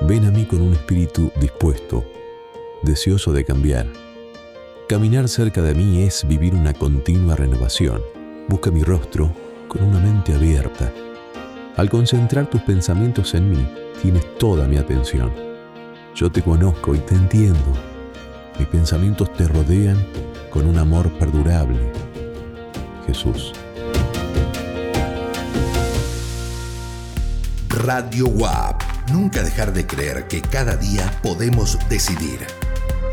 Ven a mí con un espíritu dispuesto, deseoso de cambiar. Caminar cerca de mí es vivir una continua renovación. Busca mi rostro con una mente abierta. Al concentrar tus pensamientos en mí, tienes toda mi atención. Yo te conozco y te entiendo. Mis pensamientos te rodean con un amor perdurable. Jesús. Radio WAP. Nunca dejar de creer que cada día podemos decidir.